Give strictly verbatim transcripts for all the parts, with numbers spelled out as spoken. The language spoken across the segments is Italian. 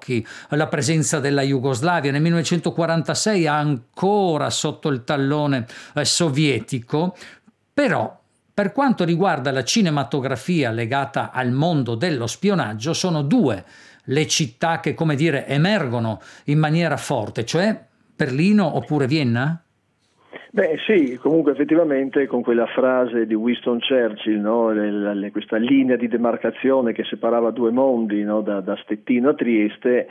occhi la presenza della Jugoslavia. Nel millenovecentoquarantasei ancora sotto il tallone eh, sovietico, però per quanto riguarda la cinematografia legata al mondo dello spionaggio, sono due le città che, come dire, emergono in maniera forte, cioè Berlino oppure Vienna? Beh sì, comunque effettivamente con quella frase di Winston Churchill, no? Le- le- questa linea di demarcazione che separava due mondi, no? da, da Stettino a Trieste,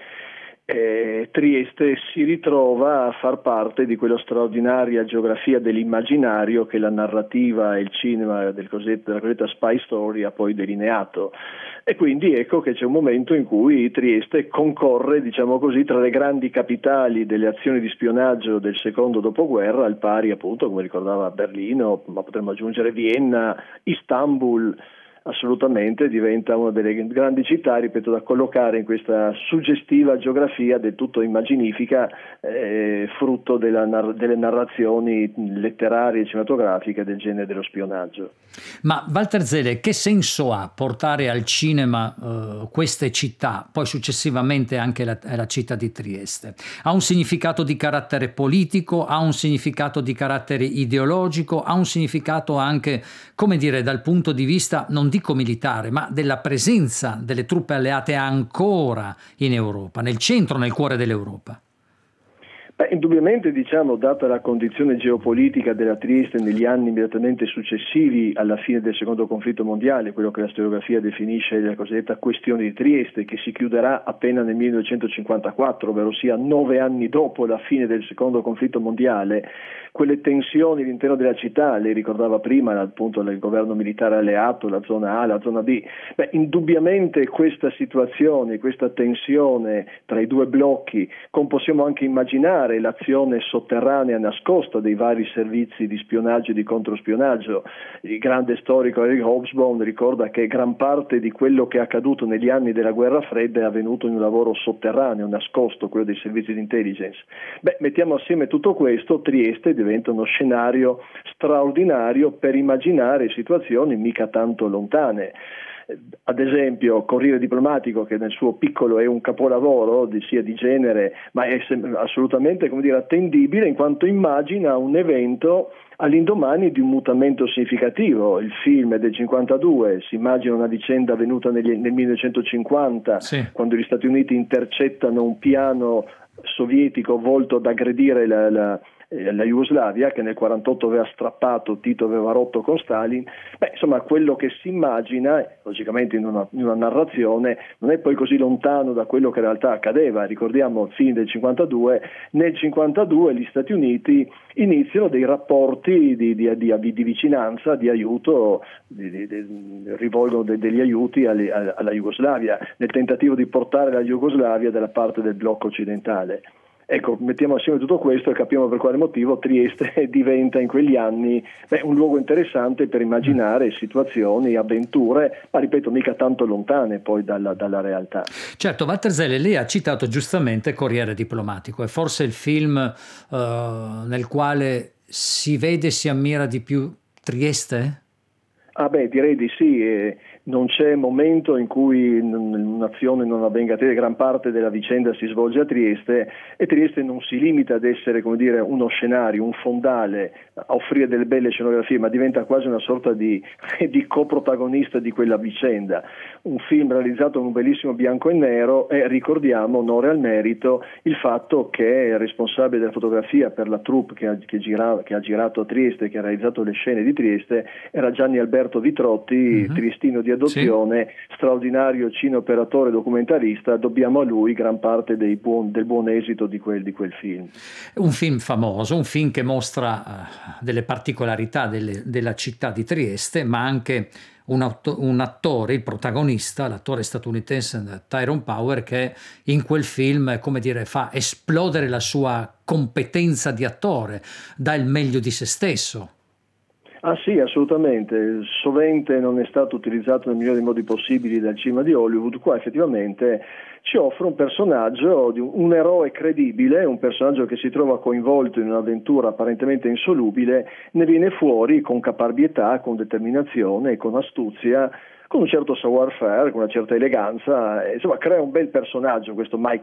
eh, Trieste si ritrova a far parte di quella straordinaria geografia dell'immaginario che la narrativa e il cinema del cosiddetto, della cosiddetta spy story ha poi delineato. E quindi ecco che c'è un momento in cui Trieste concorre, diciamo così, tra le grandi capitali delle azioni di spionaggio del secondo dopoguerra, al pari appunto, come ricordava Berlino, ma potremmo aggiungere Vienna, Istanbul. Assolutamente diventa una delle grandi città, ripeto, da collocare in questa suggestiva geografia del tutto immaginifica, eh, frutto della nar- delle narrazioni letterarie e cinematografiche del genere dello spionaggio. Ma Walter Zele, che senso ha portare al cinema eh, queste città, poi successivamente anche la, la città di Trieste? Ha un significato di carattere politico, ha un significato di carattere ideologico, ha un significato anche, come dire, dal punto di vista, non dico militare, ma della presenza delle truppe alleate ancora in Europa, nel centro, nel cuore dell'Europa? Beh, indubbiamente, diciamo, data la condizione geopolitica della Trieste negli anni immediatamente successivi alla fine del secondo conflitto mondiale, quello che la storiografia definisce la cosiddetta questione di Trieste, che si chiuderà appena nel millenovecentocinquantaquattro, ovvero sia nove anni dopo la fine del secondo conflitto mondiale, quelle tensioni all'interno della città, lei ricordava prima appunto il governo militare alleato, la zona A, la zona B, beh, indubbiamente questa situazione, questa tensione tra i due blocchi, come possiamo anche immaginare l'azione sotterranea nascosta dei vari servizi di spionaggio e di controspionaggio. Il grande storico Eric Hobsbawm ricorda che gran parte di quello che è accaduto negli anni della guerra fredda è avvenuto in un lavoro sotterraneo, nascosto, quello dei servizi di intelligence. Beh, mettiamo assieme tutto questo, Trieste diventa uno scenario straordinario per immaginare situazioni mica tanto lontane. Ad esempio Corriere Diplomatico, che nel suo piccolo è un capolavoro di, sia di genere, ma è assolutamente, come dire, attendibile in quanto immagina un evento all'indomani di un mutamento significativo. Il film è del cinquantadue, si immagina una vicenda avvenuta negli, nel millenovecentocinquanta, Sì. quando gli Stati Uniti intercettano un piano sovietico volto ad aggredire la, la la Jugoslavia, che nel quarantotto aveva strappato, Tito aveva rotto con Stalin. Beh, insomma, quello che si immagina, logicamente in una, in una narrazione, non è poi così lontano da quello che in realtà accadeva. Ricordiamo il film del cinquantadue, nel cinquantadue gli Stati Uniti iniziano dei rapporti di, di, di, di vicinanza, di aiuto, di, di, di, rivolgono de, degli aiuti alle, alla Jugoslavia, nel tentativo di portare la Jugoslavia dalla parte del blocco occidentale. Ecco, mettiamo assieme tutto questo e capiamo per quale motivo Trieste diventa in quegli anni beh, un luogo interessante per immaginare situazioni, avventure, ma ripeto, mica tanto lontane poi dalla, dalla realtà. Certo, Walter Zelle, lei ha citato giustamente Corriere Diplomatico, è forse il film eh, nel quale si vede e si ammira di più Trieste? Ah beh, direi di sì, eh, non c'è momento in cui un'azione non avvenga a Trieste, gran parte della vicenda si svolge a Trieste e Trieste non si limita ad essere, come dire, uno scenario, un fondale, a offrire delle belle scenografie, ma diventa quasi una sorta di, di coprotagonista di quella vicenda. Un film realizzato in un bellissimo bianco e nero e ricordiamo, onore al merito, il fatto che il responsabile della fotografia per la troupe che ha, che gira, che ha girato a Trieste, che ha realizzato le scene di Trieste, era Gianni Alberto Vitrotti, uh-huh. triestino di adozione, sì. Straordinario cineoperatore documentarista, dobbiamo a lui gran parte dei buon, del buon esito di quel, di quel film. Un film famoso, un film che mostra uh, delle particolarità delle, della città di Trieste, ma anche un, auto, un attore, il protagonista, l'attore statunitense Tyrone Power, che in quel film, come dire, fa esplodere la sua competenza di attore, dà il meglio di se stesso. Ah sì, assolutamente, sovente non è stato utilizzato nel migliore dei modi possibili dal cinema di Hollywood. Qua effettivamente ci offre un personaggio, di un eroe credibile, un personaggio che si trova coinvolto in un'avventura apparentemente insolubile, ne viene fuori con caparbietà, con determinazione, con astuzia, con un certo savoir-faire, con una certa eleganza, insomma crea un bel personaggio questo Mike